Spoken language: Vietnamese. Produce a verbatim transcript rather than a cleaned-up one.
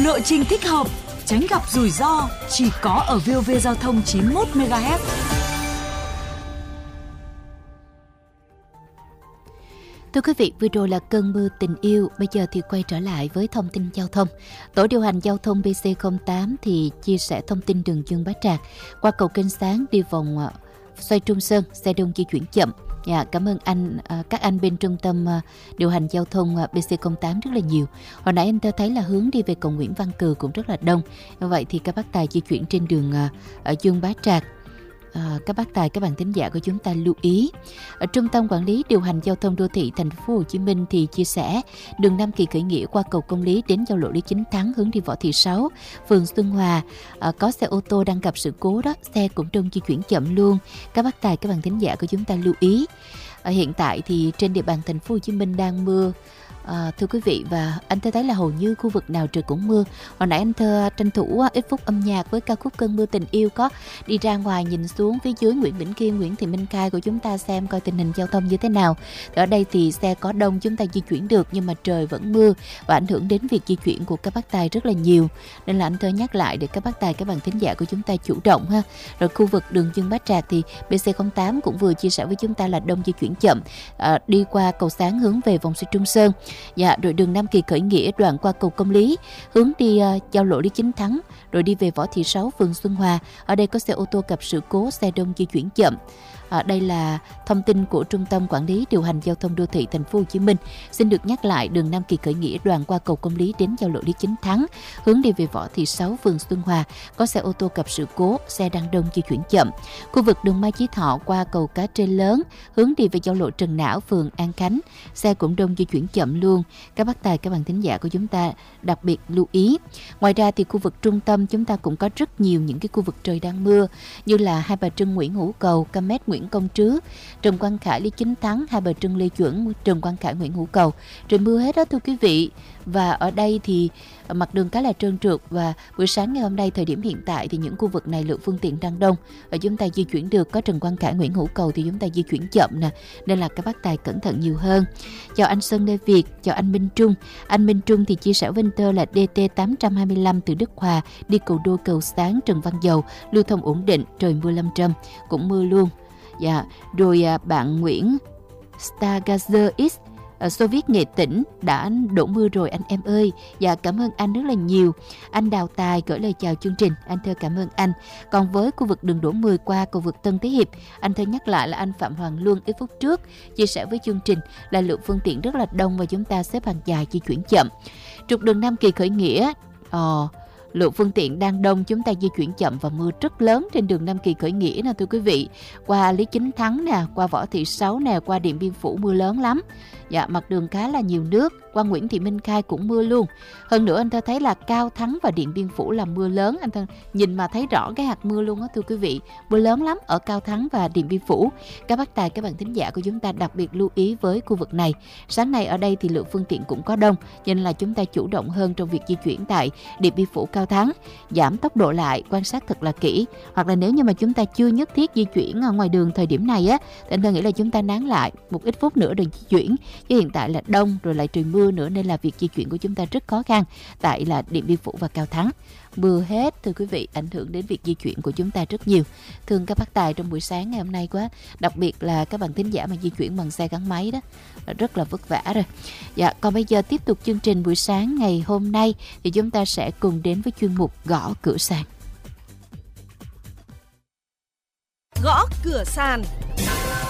lộ trình thích hợp, tránh gặp rủi ro, chỉ có ở vê o vê Giao thông chín mươi mốt mê ga héc. Thưa quý vị, vừa rồi là cơn mưa tình yêu. Bây giờ thì quay trở lại với thông tin giao thông. Tổ điều hành giao thông bê xê không tám thì chia sẻ thông tin đường Dương Bá Trạc qua cầu Kênh Sáng đi vòng xoay Trung Sơn, xe đông di chuyển chậm. Dạ, cảm ơn anh các anh bên trung tâm điều hành giao thông bê xê không tám rất là nhiều. Hồi nãy anh ta thấy là hướng đi về cầu Nguyễn Văn Cừ cũng rất là đông. Vậy thì các bác tài di chuyển trên đường ở Dương Bá Trạc. À, các bác tài, các bạn thính giả của chúng ta lưu ý. Ở Trung tâm Quản lý Điều hành Giao thông Đô thị Thành phố Hồ Chí Minh thì chia sẻ đường Nam Kỳ Khởi Nghĩa qua cầu Công Lý đến giao lộ Lý Chính Thắng hướng đi Võ Thị Sáu, phường Xuân Hòa, à, có xe ô tô đang gặp sự cố đó, xe cũng đông di chuyển chậm luôn. Các bác tài, các bạn thính giả của chúng ta lưu ý. À, hiện tại thì trên địa bàn Thành phố Hồ Chí Minh đang mưa. À, thưa quý vị, và anh thơ thấy là hầu như khu vực nào trời cũng mưa. Hồi nãy anh thơ tranh thủ ít phút âm nhạc với ca khúc Cơn Mưa Tình Yêu, có đi ra ngoài nhìn xuống phía dưới Nguyễn Bỉnh Khiêm, Nguyễn Thị Minh Khai của chúng ta xem coi tình hình giao thông như thế nào. Ở đây thì xe có đông, chúng ta di chuyển được, nhưng mà trời vẫn mưa và ảnh hưởng đến việc di chuyển của các bác tài rất là nhiều. Nên là anh thơ nhắc lại để các bác tài, các bạn thính giả của chúng ta chủ động ha. Rồi khu vực đường Dương Bá Trạc thì bê xê không tám cũng vừa chia sẻ với chúng ta là đông di chuyển chậm, à, đi qua cầu Sáng hướng về vòng xoay Trung Sơn. Dạ, rồi đường Nam Kỳ Khởi Nghĩa đoạn qua cầu Công Lý hướng đi uh, giao lộ Lý Chính Thắng, rồi đi về Võ Thị Sáu, phường Xuân Hòa. Ở đây có xe ô tô gặp sự cố, xe đông di chuyển chậm. À, đây là thông tin của Trung tâm Quản lý Điều hành Giao thông Đô thị Thành phố Hồ Chí Minh. Xin được nhắc lại, đường Nam Kỳ Khởi Nghĩa đoạn qua cầu Công Lý đến giao lộ Lý Chính Thắng hướng đi về Võ Thị Sáu, phường Xuân Hòa, có xe ô tô gặp sự cố, xe đang đông di chuyển chậm. Khu vực đường Mai Chí Thọ qua cầu Cá Trên Lớn hướng đi về giao lộ Trần Não, phường An Khánh, xe cũng đông di chuyển chậm luôn. Các bác tài, các bạn thính giả của chúng ta đặc biệt lưu ý. Ngoài ra thì khu vực trung tâm chúng ta cũng có rất nhiều những cái khu vực trời đang mưa, như là Hai Bà Trưng, Nguyễn Hữu Cầu, Cam Mét, Nguyễn Công Trứ, Trần Quang Khải, Lý Chính Thắng, Hai Bà Trưng, Lê Duẩn, Trần Quang Khải, Nguyễn Hữu Cầu. Trời mưa hết đó thưa quý vị. Và ở đây thì mặt đường khá là trơn trượt, và buổi sáng ngày hôm nay thời điểm hiện tại thì những khu vực này lượng phương tiện đang đông và chúng ta di chuyển được. Có Trần Quang Khải, Nguyễn Hữu Cầu thì chúng ta di chuyển chậm nè, nên là các bác tài cẩn thận nhiều hơn. Chào anh Sơn Lê Việt, chào anh Minh Trung. Anh Minh Trung thì chia sẻ với Inter là đê tê tám trăm hai mươi lăm từ Đức Hòa đi cầu Đô, cầu Sáng, Trần Văn Dầu lưu thông ổn định, trời mưa lâm râm, cũng mưa luôn. Dạ, rồi à, bạn Nguyễn Stargazer X ở Xô Viết Nghệ Tĩnh đã đổ mưa rồi anh em ơi. Dạ, cảm ơn anh rất là nhiều. Anh Đào Tài gửi lời chào chương trình, anh thơ cảm ơn anh. Còn với khu vực đường Đỗ Mười qua cầu vượt Tân Thế Hiệp, anh thơ nhắc lại là anh Phạm Hoàng Luân ít phút trước chia sẻ với chương trình là lượng phương tiện rất là đông và chúng ta xếp hàng dài di chuyển chậm. Trục đường Nam Kỳ Khởi Nghĩa, ờ, lượng phương tiện đang đông, chúng ta di chuyển chậm và mưa rất lớn trên đường Nam Kỳ Khởi Nghĩa nè thưa quý vị. Qua Lý Chính Thắng nè, qua Võ Thị Sáu nè, qua Điện Biên Phủ mưa lớn lắm. Dạ, mặt đường khá là nhiều nước. Qua Nguyễn Thị Minh Khai cũng mưa luôn. Hơn nữa anh ta thấy là Cao Thắng và Điện Biên Phủ là mưa lớn, anh ta nhìn mà thấy rõ cái hạt mưa luôn á thưa quý vị. Mưa lớn lắm ở Cao Thắng và Điện Biên Phủ. Các bác tài, các bạn thính giả của chúng ta đặc biệt lưu ý với khu vực này. Sáng nay ở đây thì lượng phương tiện cũng có đông, nên là chúng ta chủ động hơn trong việc di chuyển tại Điện Biên Phủ, Cao Thắng, giảm tốc độ lại, quan sát thật là kỹ. Hoặc là nếu như mà chúng ta chưa nhất thiết di chuyển ở ngoài đường thời điểm này á, thì anh ta nghĩ là chúng ta nán lại một ít phút nữa rồi di chuyển. Chứ hiện tại là đông rồi lại trời mưa nữa, nên là việc di chuyển của chúng ta rất khó khăn tại là Điện Biên Phủ và Cao Thắng. Mưa hết thưa quý vị, ảnh hưởng đến việc di chuyển của chúng ta rất nhiều. Thương các bác tài trong buổi sáng ngày hôm nay quá, đặc biệt là các bạn thính giả mà di chuyển bằng xe gắn máy đó, rất là vất vả rồi. Dạ, còn bây giờ tiếp tục chương trình buổi sáng ngày hôm nay thì chúng ta sẽ cùng đến với chuyên mục Gõ Cửa Sàn. Gõ Cửa Sàn.